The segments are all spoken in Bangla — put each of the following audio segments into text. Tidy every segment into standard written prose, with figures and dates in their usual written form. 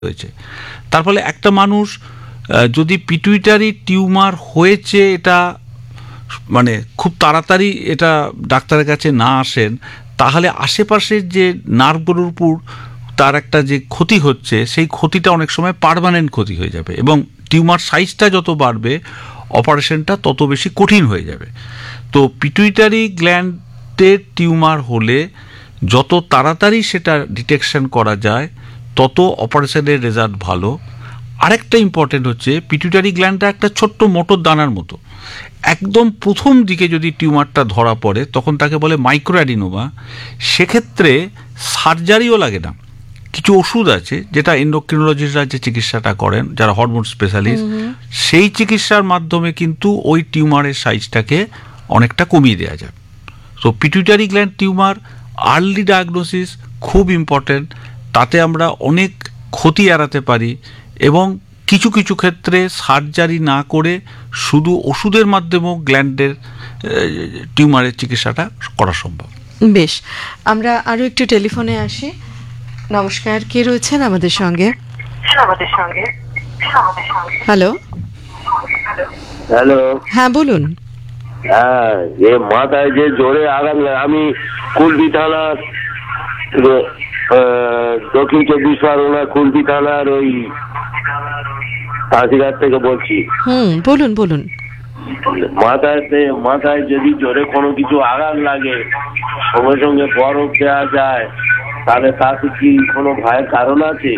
হয়েছে। তার ফলে একটা মানুষ যদি পিটুইটারি টিউমার হয়েছে এটা মানে খুব তাড়াতাড়ি এটা ডাক্তারের কাছে না আসেন, তাহলে আশেপাশের যে নার্ভগুলোর উপর তার একটা যে ক্ষতি হচ্ছে সেই ক্ষতিটা অনেক সময় পার্মানেন্ট ক্ষতি হয়ে যাবে, এবং টিউমার সাইজটা যত বাড়বে অপারেশনটা তত বেশি কঠিন হয়ে যাবে। তো পিটুইটারি গ্ল্যান্ডের টিউমার হলে যত তাড়াতাড়ি সেটা ডিটেকশন করা যায় তত অপারেশনের রেজাল্ট ভালো। আরেকটা ইম্পর্টেন্ট হচ্ছে, পিটুইটারি গ্ল্যান্ডটা একটা ছোট্ট মোটর দানার মতো। একদম প্রথম দিকে যদি টিউমারটা ধরা পড়ে তখন তাকে বলে মাইক্রো অ্যাডিনোমা। সেক্ষেত্রে সার্জারিও লাগে না, কিছু ওষুধ আছে যেটা এন্ডোক্রিনোলজিস্টরা যে চিকিৎসাটা করেন, যারা হরমোন স্পেশালিস্ট, সেই চিকিৎসার মাধ্যমে কিন্তু ওই টিউমারের সাইজটাকে অনেকটা কমিয়ে দেওয়া যায়। তো pituitary gland tumour early diagnosis খুব ইম্পর্টেন্ট, তাতে আমরা অনেক ক্ষতি এড়াতে পারি, এবং কিছু কিছু ক্ষেত্রে সার্জারি না করে শুধু ওষুধের মাধ্যমেও গ্ল্যান্ডের টিউমারের চিকিৎসাটা করা সম্ভব। বেশ, আমরা আরো একটু টেলিফোনে আসি। নমস্কার, কে রয়েছেন আমাদের সঙ্গে? হ্যালো হ্যালো, হ্যাঁ বলুন। হ্যাঁ, এ মাথায় যে জোরে আঘাত লাগে, আমি কুলপি থানার দক্ষিণ 24 পরগনা কুলপি থানার ওই কাশিঘাট থেকে বলছি। বলুন বলুন। মাথায় যদি জোরে কোনো কিছু আঘাত লাগে সঙ্গে সঙ্গে বরফ দেওয়া যায়, তাহলে তাতে কি কোনো ভয়ের কারণ আছে?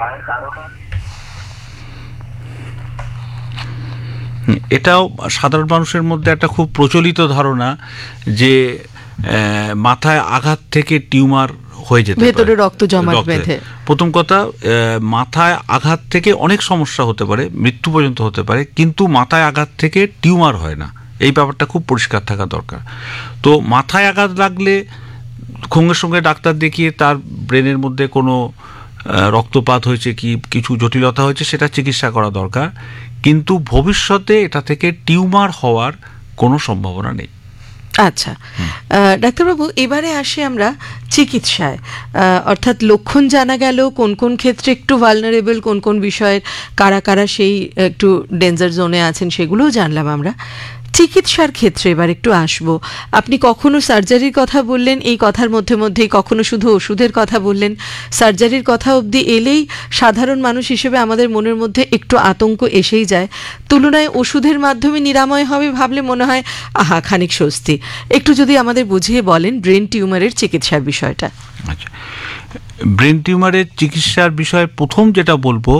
এটাও সাধারণ মানুষের মধ্যে একটা খুব প্রচলিত ধারণা যে মাথায় আঘাত থেকে টিউমার হয়ে যেতে পারে, ভেতরে রক্ত জমাট বেঁধে। প্রথম কথা, মাথায় আঘাত থেকে অনেক সমস্যা হতে পারে, মৃত্যু পর্যন্ত হতে পারে, কিন্তু মাথায় আঘাত থেকে টিউমার হয় না, এই ব্যাপারটা খুব পরিষ্কার থাকা দরকার। তো মাথায় আঘাত লাগলে সঙ্গে সঙ্গে ডাক্তার দেখিয়ে তার ব্রেনের মধ্যে কোনো রক্তপাত হয়েছে কি কিছু জটিলতা হয়েছে সেটা চিকিৎসা করা দরকার, কিন্তু ভবিষ্যতে এটা থেকে টিউমার হওয়ার কোনো সম্ভাবনা নেই। আচ্ছা ডাক্তারবাবু, এবারে আসি আমরা চিকিৎসায়। অর্থাৎ লক্ষণ জানা গেল, কোন কোন ক্ষেত্রে একটু ভালনারেবল, কোন কোন বিষয়ের কারা কারা সেই একটু ডেঞ্জার জোনে আছেন সেগুলোও জানলাম আমরা। চিকিৎসার ক্ষেত্রে এবার একটু আসবো। আপনি কখনো সার্জারির কথা বললেন, এই কথার মধ্যে মধ্যেই কখনো শুধু ওষুধের কথা বললেন। সার্জারির কথা অবধি এলেই সাধারণ মানুষ হিসেবে আমাদের মনের মধ্যে একটু আতঙ্ক এসেই যায়। তুলনায় ওষুধের মাধ্যমে নিরাময় হবে ভাবলে মনে হয় আহা খানিক স্বস্তি। একটু যদি আমাদের বুঝিয়ে বলেন ব্রেন টিউমারের চিকিৎসার বিষয়টা। আচ্ছা, ব্রেন টিউমারের চিকিৎসার বিষয়ে প্রথম যেটা বলবো,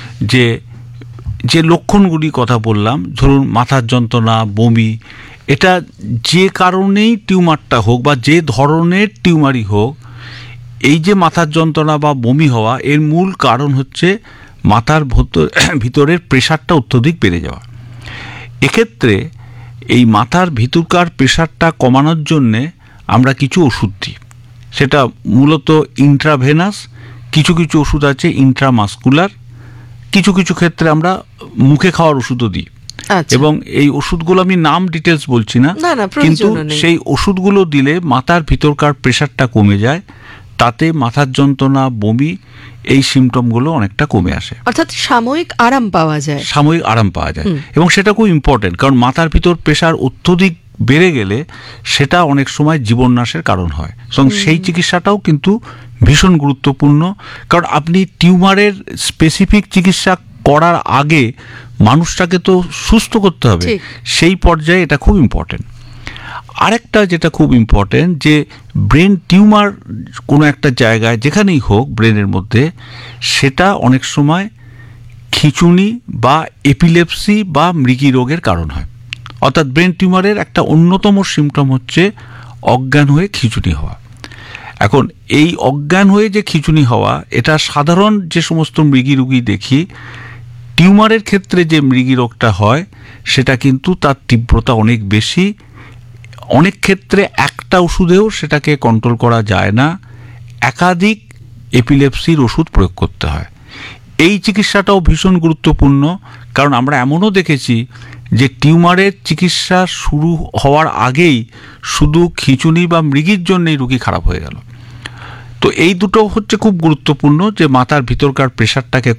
যে লক্ষণগুলি কথা বললাম, ধরুন মাথার যন্ত্রণা, বমি, এটা যে কারণেই টিউমারটা হোক বা যে ধরনের টিউমারই হোক, এই যে মাথার যন্ত্রণা বা বমি হওয়া, এর মূল কারণ হচ্ছে মাথার ভিতরের প্রেশারটা অত্যধিক বেড়ে যাওয়া। এক্ষেত্রে এই মাথার ভিতরকার প্রেশারটা কমানোর জন্যে আমরা কিছু ওষুধ দিই, সেটা মূলত ইন্ট্রাভেনাস, কিছু কিছু ওষুধ আছে ইন্ট্রামাসকুলার, কিছু কিছু ক্ষেত্রে আমরা মুখে খাওয়ার ওষুধও দিই। এবং এই ওষুধগুলো আমি নাম ডিটেলস বলছি না, কিন্তু সেই ওষুধগুলো দিলে মাথার ভিতরকার প্রেশারটা কমে যায়, তাতে মাথার যন্ত্রণা, বমি, এই সিমটমগুলো অনেকটা কমে আসে, অর্থাৎ সাময়িক আরাম পাওয়া যায়। এবং সেটা খুব ইম্পর্টেন্ট, কারণ মাথার ভিতর প্রেশার অত্যধিক বেড়ে গেলে সেটা অনেক সময় জীবননাশের কারণ হয়, এবং সেই চিকিৎসাটাও কিন্তু ভীষণ গুরুত্বপূর্ণ। কারণ আপনি টিউমারের স্পেসিফিক চিকিৎসা করার আগে মানুষটাকে তো সুস্থ করতে হবে, সেই পর্যায়ে এটা খুব ইম্পর্টেন্ট। আরেকটা যেটা খুব ইম্পর্টেন্ট, যে ব্রেন টিউমার কোনো একটা জায়গায় যেখানেই হোক ব্রেনের মধ্যে, সেটা অনেক সময় খিঁচুনি বা এপিলেপসি বা মৃগী রোগের কারণ হয়। অর্থাৎ ব্রেন টিউমারের একটা অন্যতম সিমটম হচ্ছে অজ্ঞান হয়ে খিঁচুনি হওয়া। এখন এই অজ্ঞান হয়ে যে খিঁচুনি হওয়া, এটা সাধারণ যে সমস্ত মৃগী রোগী দেখি, টিউমারের ক্ষেত্রে যে মৃগী রোগটা হয় সেটা কিন্তু তার তীব্রতা অনেক বেশি। অনেক ক্ষেত্রে একটা ওষুধেও সেটাকে কন্ট্রোল করা যায় না, একাধিক এপিলেপসির ওষুধ প্রয়োগ করতে হয়। এই চিকিৎসাটাও ভীষণ গুরুত্বপূর্ণ, কারণ আমরা এমনও দেখেছি যে টিউমারের চিকিৎসা শুরু হওয়ার আগেই শুধু খিঁচুনি বা মৃগীর জন্যই রোগী খারাপ হয়ে গেল। তো এই দুটো হচ্ছে খুব গুরুত্বপূর্ণ, যে মাথার ভিতরকার প্রেশারটাকে